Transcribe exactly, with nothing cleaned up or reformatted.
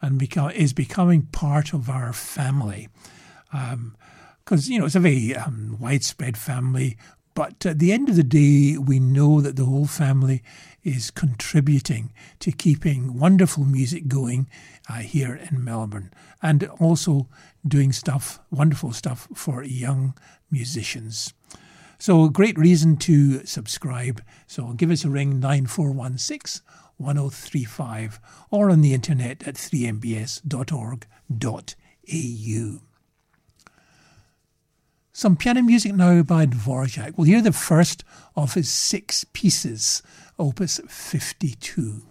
and become, is becoming part of our family. Because, um, you know, it's a very um, widespread family, but at the end of the day, we know that the whole family is contributing to keeping wonderful music going uh, here in Melbourne, and also doing stuff, wonderful stuff for young musicians. So a great reason to subscribe. So give us a ring, nine four one six, one oh three five, or on the internet at three m b s dot org dot a u. Some piano music now by Dvorak. We'll hear the first of his six pieces, Opus fifty-two.